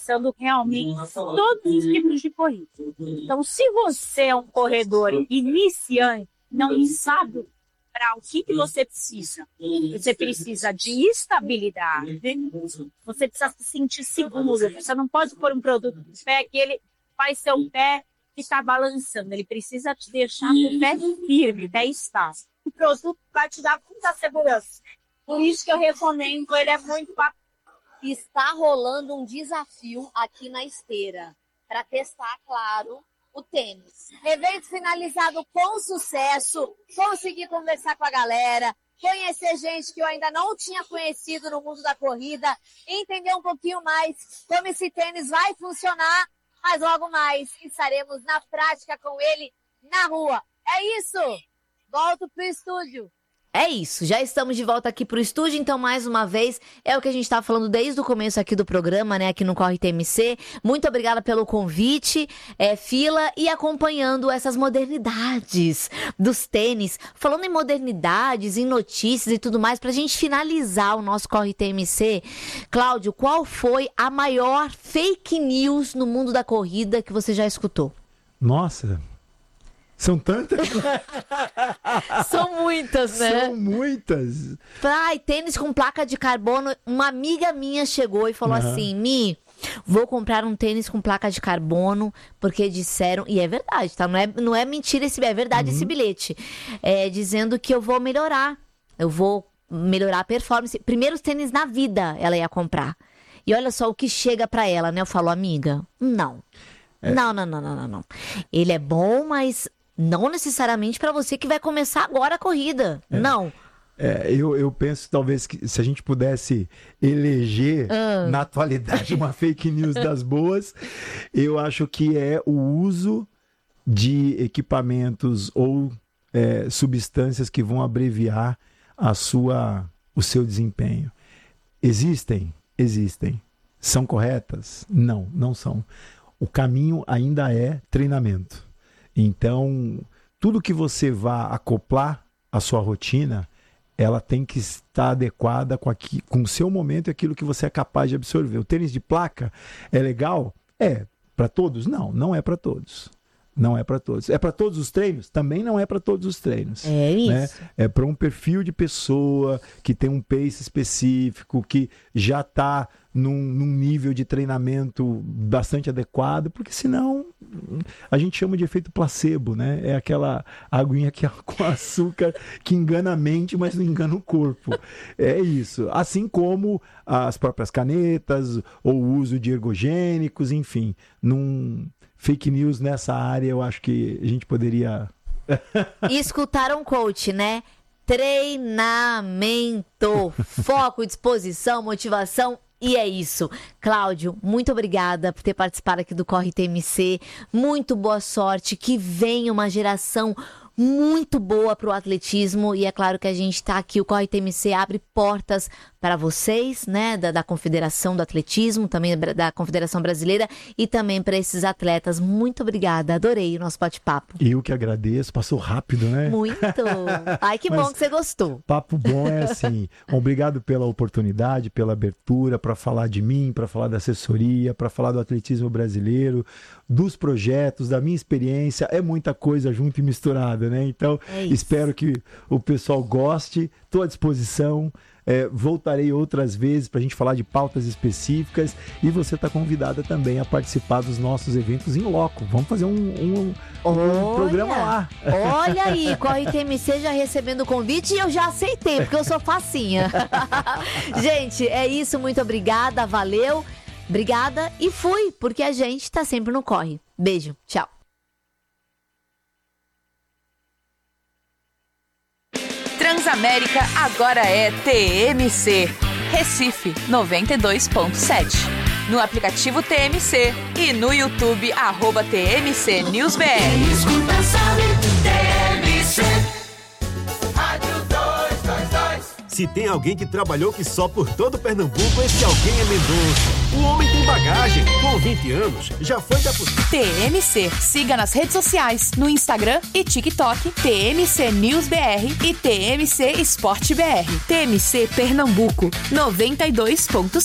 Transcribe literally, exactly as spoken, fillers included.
pensando realmente em todos os tipos de corrida. Então, se você é um corredor iniciante, não sabe para o que, que você precisa. Você precisa de estabilidade, você precisa se sentir seguro. Você não pode pôr um produto no pé que ele faz seu pé ficar balançando. Ele precisa te deixar com o pé firme, pé estável. O produto vai te dar muita segurança. Por isso que eu recomendo, ele é muito bacana. Está rolando um desafio aqui na esteira para testar, claro, o tênis. Evento finalizado com sucesso, consegui conversar com a galera, conhecer gente que eu ainda não tinha conhecido no mundo da corrida, entender um pouquinho mais como esse tênis vai funcionar, mas logo mais estaremos na prática com ele na rua. É isso! Volto pro estúdio. É isso, já estamos de volta aqui pro estúdio, então mais uma vez, é o que a gente tá falando desde o começo aqui do programa, né, aqui no Corre T M C. Muito obrigada pelo convite, é, Fila, e acompanhando essas modernidades dos tênis. Falando em modernidades, em notícias e tudo mais, pra gente finalizar o nosso Corre T M C, Cláudio, qual foi a maior fake news no mundo da corrida que você já escutou? Nossa... São tantas? São muitas, né? São muitas. Ai, tênis com placa de carbono. Uma amiga minha chegou e falou uhum. assim, Mi, vou comprar um tênis com placa de carbono, porque disseram, e é verdade, tá? Não é, não é mentira, esse, é verdade uhum. esse bilhete. É, dizendo que eu vou melhorar. Eu vou melhorar a performance. Primeiros tênis na vida ela ia comprar. E olha só o que chega pra ela, né? Eu falo, amiga, não. É. Não, não, não, não, não, não. Ele é bom, mas... não necessariamente para você que vai começar agora a corrida. É, não. É, eu, eu penso talvez que se a gente pudesse eleger ah. na atualidade uma fake news das boas, eu acho que é o uso de equipamentos ou é, substâncias que vão abreviar a sua, o seu desempenho. Existem? Existem. São corretas? Não, não são. O caminho ainda é treinamento. Então, tudo que você vá acoplar à sua rotina, ela tem que estar adequada com, aqui, com o seu momento e aquilo que você é capaz de absorver. O tênis de placa é legal? É. Para todos? Não, não é para todos. Não é para todos. É para todos os treinos? Também não é para todos os treinos. É isso. Né? É para um perfil de pessoa que tem um pace específico, que já está num, num nível de treinamento bastante adequado, porque senão a gente chama de efeito placebo, né? É aquela aguinha que é com açúcar que engana a mente, mas não engana o corpo. É isso. Assim como as próprias canetas, ou o uso de ergogênicos, enfim. Num... Fake news nessa área, eu acho que a gente poderia... E escutaram coach, né? Treinamento, foco, disposição, motivação, e é isso. Cláudio, muito obrigada por ter participado aqui do Corre T M C. Muito boa sorte, que venha uma geração muito boa para o atletismo, e é claro que a gente está aqui, o Corre T M C abre portas para vocês, né, da, da Confederação do Atletismo, também da Confederação Brasileira, e também para esses atletas. Muito obrigada, adorei o nosso bate-papo. Eu que agradeço, passou rápido, né? Muito. Ai, que bom que você gostou. Papo bom é assim. Obrigado pela oportunidade, pela abertura, para falar de mim, para falar da assessoria, para falar do atletismo brasileiro, dos projetos, da minha experiência. É muita coisa junto e misturada, né? Então, é espero que o pessoal goste. Estou à disposição. É, voltarei outras vezes para a gente falar de pautas específicas, e você está convidada também a participar dos nossos eventos em loco. Vamos fazer um, um, um programa lá. Olha aí, Corre T M C já recebendo o convite, e eu já aceitei, porque eu sou facinha. Gente, é isso, muito obrigada, valeu, obrigada e fui, porque a gente está sempre no Corre. Beijo, tchau. Transamérica agora é T M C, Recife noventa e dois ponto sete. No aplicativo T M C e no YouTube, arroba T M C News B R. Quem escuta sabe, T M C. Rádio dois dois dois. Se tem alguém que trabalhou que só por todo Pernambuco, esse alguém é Mendonça. O homem tem bagagem. Com vinte anos, já foi da... T M C. Siga nas redes sociais, no Instagram e TikTok, T M C News B R e T M C Esporte B R. T M C Pernambuco, noventa e dois ponto sete.